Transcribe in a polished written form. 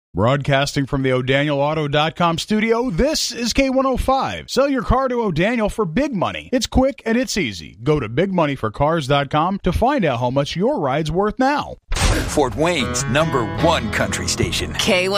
Broadcasting from the ODanielAuto.com studio, this is K105. Sell your car to O'Daniel for big money. It's quick and it's easy. Go to bigmoneyforcars.com to find out how much your ride's worth now. Fort Wayne's #1 country station. K105.